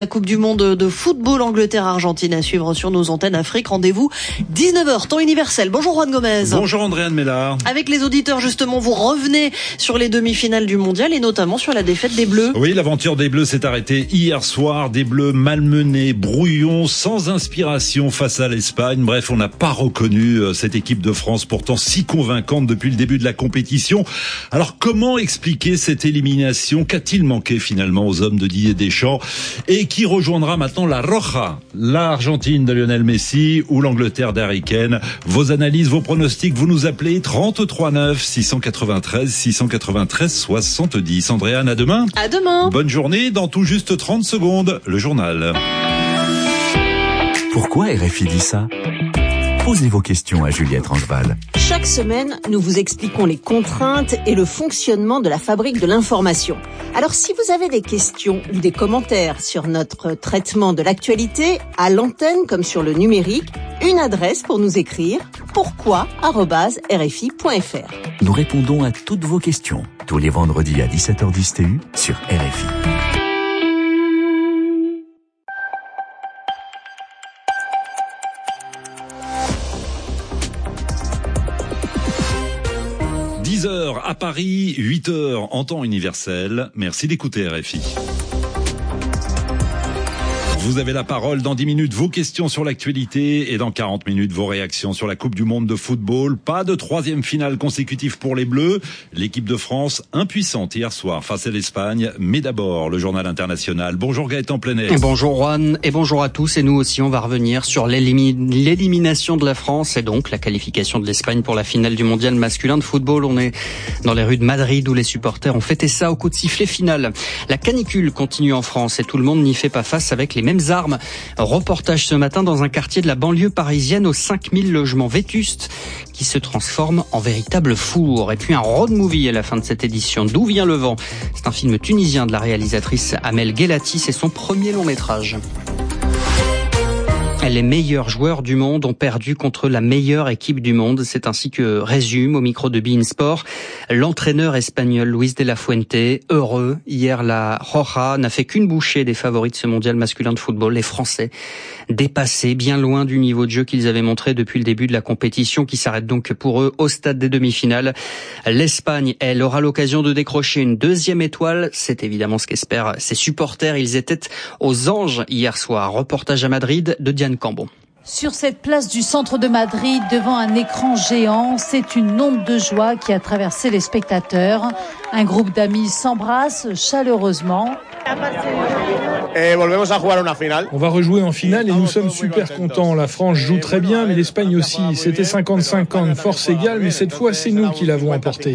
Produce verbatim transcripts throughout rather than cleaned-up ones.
La Coupe du Monde de football Angleterre-Argentine à suivre sur nos antennes Afrique. Rendez-vous dix-neuf heures, temps universel. Bonjour Juan Gomez. Bonjour Andréane Mélard. Avec les auditeurs justement, vous revenez sur les demi-finales du mondial et notamment sur la défaite des Bleus. Oui, l'aventure des Bleus s'est arrêtée hier soir. Des Bleus malmenés, brouillons, sans inspiration face à l'Espagne. Bref, on n'a pas reconnu cette équipe de France pourtant si convaincante depuis le début de la compétition. Alors comment expliquer cette élimination? Qu'a-t-il manqué finalement aux hommes de Didier Deschamps? Et qui rejoindra maintenant la Roja, l'Argentine de Lionel Messi ou l'Angleterre d'Harry Kane? Vos analyses, vos pronostics, vous nous appelez trente-trois neuf six cent quatre-vingt-treize six cent quatre-vingt-treize soixante-dix. Andréane, à demain. À demain. Bonne journée, dans tout juste trente secondes, le journal. Pourquoi R F I dit ça? Posez vos questions à Juliette Rangeval. Chaque semaine, nous vous expliquons les contraintes et le fonctionnement de la fabrique de l'information. Alors si vous avez des questions ou des commentaires sur notre traitement de l'actualité, à l'antenne comme sur le numérique, une adresse pour nous écrire, pourquoi arobase r f i point f r. Nous répondons à toutes vos questions, tous les vendredis à dix-sept heures dix T U sur R F I. dix heures à Paris, huit heures en temps universel. Merci d'écouter R F I. Vous avez la parole dans dix minutes, vos questions sur l'actualité et dans quarante minutes, vos réactions sur la Coupe du Monde de football. Pas de troisième finale consécutive pour les Bleus. L'équipe de France impuissante hier soir face à l'Espagne. Mais d'abord, le journal international. Bonjour Gaëtan Plenay. Bonjour Juan et bonjour à tous. Et nous aussi, on va revenir sur l'élimi- l'élimination de la France et donc la qualification de l'Espagne pour la finale du mondial masculin de football. On est dans les rues de Madrid où les supporters ont fêté ça au coup de sifflet final. La canicule continue en France et tout le monde n'y fait pas face avec les mêmes armes. Reportage ce matin dans un quartier de la banlieue parisienne aux cinq mille logements vétustes qui se transforment en véritable four. Et puis un road movie à la fin de cette édition. D'où vient le vent? C'est un film tunisien de la réalisatrice Amel Guelati. C'est son premier long métrage. Les meilleurs joueurs du monde ont perdu contre la meilleure équipe du monde. C'est ainsi que résume au micro de beIN Sport l'entraîneur espagnol Luis de la Fuente. Heureux, hier la Roja n'a fait qu'une bouchée des favoris de ce mondial masculin de football. Les Français dépassés, bien loin du niveau de jeu qu'ils avaient montré depuis le début de la compétition qui s'arrête donc pour eux au stade des demi-finales. L'Espagne, elle, aura l'occasion de décrocher une deuxième étoile. C'est évidemment ce qu'espèrent ses supporters. Ils étaient aux anges hier soir. Reportage à Madrid de Diane Cambon. Sur cette place du centre de Madrid, devant un écran géant, c'est une onde de joie qui a traversé les spectateurs. Un groupe d'amis s'embrasse chaleureusement. On va rejouer en finale et nous sommes super contents. La France joue très bien, mais l'Espagne aussi. C'était cinquante cinquante, force égale, mais cette fois, c'est nous qui l'avons emporté.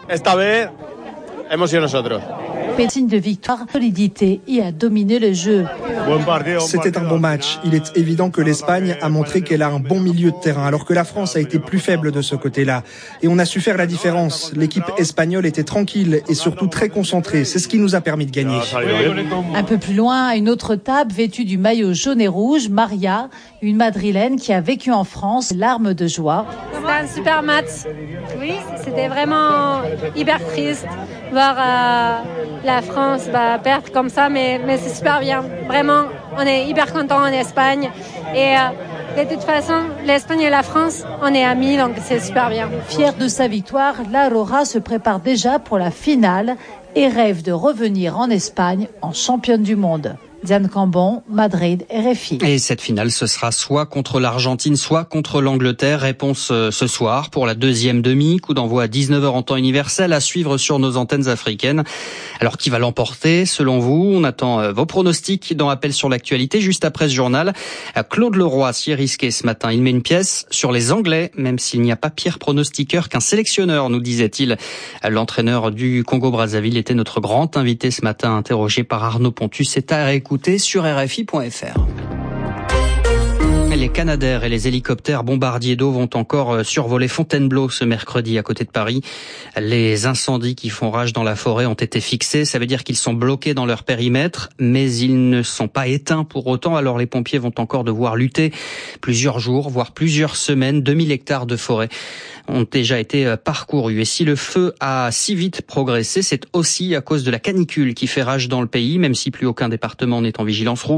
Signe de victoire, solidité et a dominé le jeu. C'était un bon match. Il est évident que l'Espagne a montré qu'elle a un bon milieu de terrain, alors que la France a été plus faible de ce côté-là. Et on a su faire la différence. L'équipe espagnole était tranquille et surtout très concentrée. C'est ce qui nous a permis de gagner. Un peu plus loin, à une autre table, vêtue du maillot jaune et rouge, Maria, une Madrilène qui a vécu en France, larmes de joie. C'était un super match. Oui, c'était vraiment hyper triste voir euh, la France bah, perdre comme ça, mais, mais c'est super bien. Vraiment, on est hyper contents en Espagne. Et euh, de toute façon, l'Espagne et la France, on est amis, donc c'est super bien. Fière de sa victoire, la Roja se prépare déjà pour la finale et rêve de revenir en Espagne en championne du monde. Diane Cambon, Madrid, R F I. Et cette finale, ce sera soit contre l'Argentine, soit contre l'Angleterre. Réponse ce soir pour la deuxième demi. Coup d'envoi à dix-neuf heures en temps universel à suivre sur nos antennes africaines. Alors, qui va l'emporter, selon vous? On attend vos pronostics dans Appel sur l'actualité. Juste après ce journal, Claude Leroy s'y est risqué ce matin. Il met une pièce sur les Anglais, même s'il n'y a pas pire pronostiqueur qu'un sélectionneur, nous disait-il. L'entraîneur du Congo-Brazzaville était notre grand invité ce matin, interrogé par Arnaud Pontus. C'est à réécouter sur R F I point F R. Les Canadair et les hélicoptères bombardiers d'eau vont encore survoler Fontainebleau ce mercredi à côté de Paris. Les incendies qui font rage dans la forêt ont été fixés. Ça veut dire qu'ils sont bloqués dans leur périmètre, mais ils ne sont pas éteints pour autant. Alors les pompiers vont encore devoir lutter plusieurs jours, voire plusieurs semaines. deux mille hectares de forêt ont déjà été parcourus. Et si le feu a si vite progressé, c'est aussi à cause de la canicule qui fait rage dans le pays, même si plus aucun département n'est en vigilance rouge.